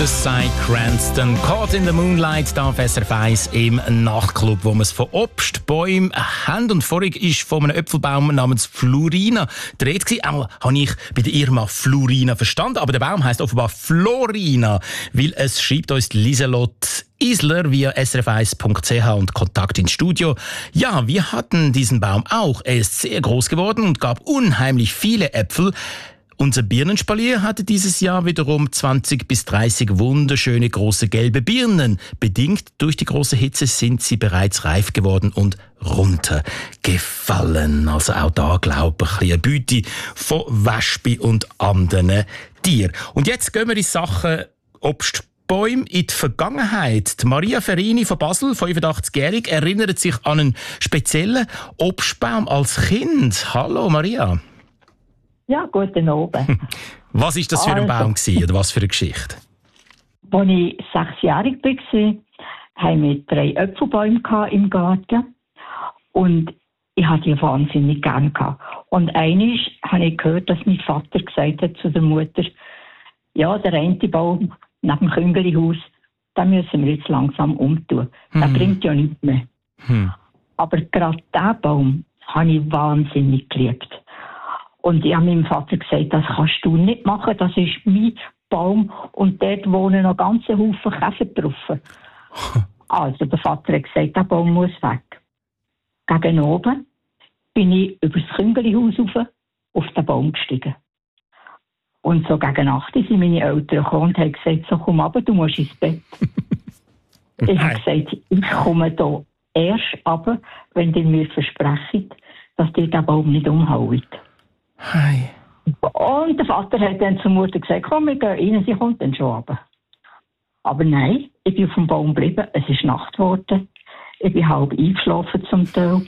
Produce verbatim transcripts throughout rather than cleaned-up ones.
Sei Cranston, Caught in the Moonlight, da auf S R F eins im Nachtclub, wo wir es von Obstbäumen haben. Und vorhin war von einem Äpfelbaum namens Florina die Rede gewesen. Einmal habe ich bei der Irma Florina verstanden, aber der Baum heisst offenbar Florina, weil es schreibt uns Lieselotte Isler via s r f eins punkt c h und Kontakt ins Studio. Ja, wir hatten diesen Baum auch. Er ist sehr groß geworden und gab unheimlich viele Äpfel. Unser Birnenspalier hatte dieses Jahr wiederum zwanzig bis dreißig wunderschöne große gelbe Birnen. Bedingt durch die große Hitze sind sie bereits reif geworden und runtergefallen. Also auch da, glaube ich, ein bisschen eine Beute von Wespen und anderen Tieren. Und jetzt gehen wir in Sachen Obstbäume in die Vergangenheit. Die Maria Ferini von Basel, fünfundachtzig-jährig, erinnert sich an einen speziellen Obstbaum als Kind. Hallo Maria. Ja, guten Abend. Was war das für ein Baum gewesen, oder was für eine Geschichte? Als ich sechsjährig war, hatten wir drei Äpfelbäume im Garten. Und ich hatte die wahnsinnig gerne. Und einmal habe ich gehört, dass mein Vater gesagt hat zu der Mutter, ja, der eine Baum neben dem Küngelihaus, den müssen wir jetzt langsam umtun. Der hm. bringt ja nichts mehr. Hm. Aber gerade diesen Baum habe ich wahnsinnig geliebt. Und ich habe meinem Vater gesagt, das kannst du nicht machen, das ist mein Baum und dort wohnen noch ganze Haufen Käfer drauf. Also der Vater hat gesagt, der Baum muss weg. Gegen oben bin ich über das Küngelihaus rauf auf den Baum gestiegen. Und so gegen Nacht sind meine Eltern gekommen und haben gesagt, so komm runter, du musst ins Bett. Ich habe gesagt, ich komme hier erst runter, wenn ihr mir versprecht, dass ihr den Baum nicht umhaut. Hi. Und der Vater hat dann zur Mutter gesagt, komm, wir gehen rein, sie kommt dann schon runter. Aber nein, ich bin auf dem Baum geblieben, es ist Nacht geworden, ich bin halb eingeschlafen zum Teil.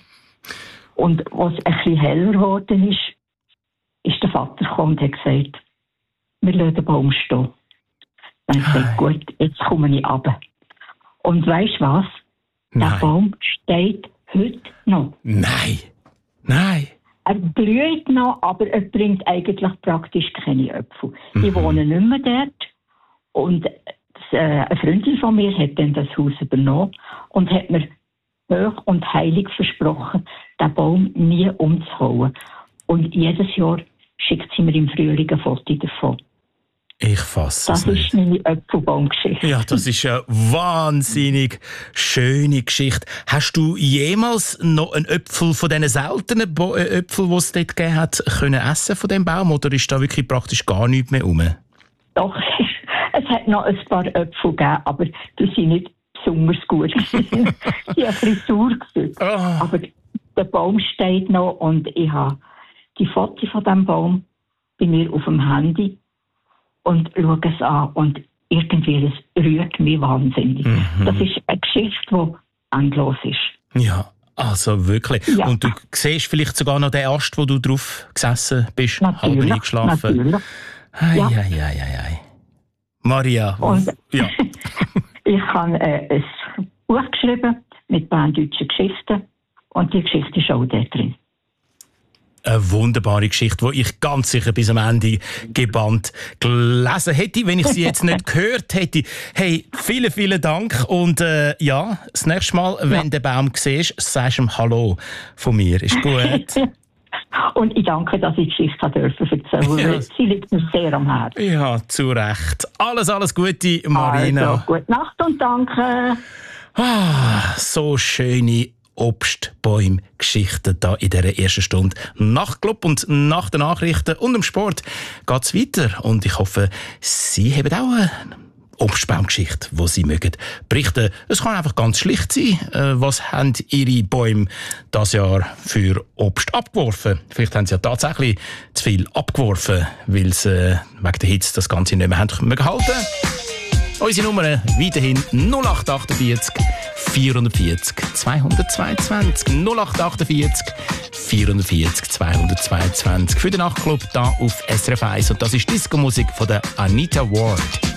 Und als es ein bisschen heller geworden ist, ist der Vater gekommen und hat gesagt, wir lassen den Baum stehen. Dann habe ich gesagt, gut, jetzt komme ich runter. Und weisst du was? Nein. Der Baum steht heute noch. Nein, nein. Er blüht noch, aber er bringt eigentlich praktisch keine Äpfel. Mhm. Ich wohne nicht mehr dort. Und das, äh, eine Freundin von mir hat dann das Haus übernommen und hat mir hoch und heilig versprochen, den Baum nie umzuhauen. Und jedes Jahr schickt sie mir im Frühling ein Foto davon. Ich fasse es Das nicht. ist meine Äpfelbaumgeschichte. Ja, das ist eine wahnsinnig schöne Geschichte. Hast du jemals noch einen Äpfel von diesen seltenen Bo- äh, Äpfeln, die es dort gegeben hat, können essen von diesem Baum? Oder ist da wirklich praktisch gar nichts mehr rum? Doch, es hat noch ein paar Äpfel gegeben, aber die sind nicht besonders gut. Die haben ein bisschen sauer gewesen. Oh. Aber der Baum steht noch und ich habe die Fotos von diesem Baum bei mir auf dem Handy und schaue es an und irgendwie, es rührt mich wahnsinnig. Mhm. Das ist eine Geschichte, die endlos ist. Ja, also wirklich. Ja. Und du siehst vielleicht sogar noch den Ast, wo du drauf gesessen bist, Natürlich, halb eingeschlafen. Natürlich. Ei, Ja. ei, ei, ei, ei. Maria, Und ja. ich habe äh, ein Buch geschrieben mit berndeutschen Geschichten und die Geschichte ist auch da drin. Eine wunderbare Geschichte, die ich ganz sicher bis am Ende gebannt gelesen hätte, wenn ich sie jetzt nicht gehört hätte. Hey, vielen, vielen Dank. Und äh, ja, das nächste Mal, wenn Ja. du den Baum siehst, sagst du ihm Hallo von mir. Ist gut? Und ich danke, dass ich die Geschichte erzählen durfte. Ja. Sie liegt mir sehr am Herzen. Ja, zu Recht. Alles, alles Gute, Marina. Also, gute Nacht und danke. Ah, so schöne Obstbäume-Geschichten da in dieser ersten Stunde Nachtclub. Und nach den Nachrichten und dem Sport geht es weiter. Und ich hoffe, Sie haben auch eine Obstbaumgeschichte, die Sie mögen berichten. Es kann einfach ganz schlicht sein. Äh, was haben Ihre Bäume dieses Jahr für Obst abgeworfen? Vielleicht haben Sie ja tatsächlich zu viel abgeworfen, weil Sie wegen der Hitze das Ganze nicht mehr haben können halten. Unsere Nummer weiterhin null acht achtundvierzig vierundvierzig zweihundertzweiundzwanzig null acht achtundvierzig vierundvierzig zweihundertzweiundzwanzig für den Nachtclub da auf S R F eins. Und das ist Disco-Musik von der Anita Ward.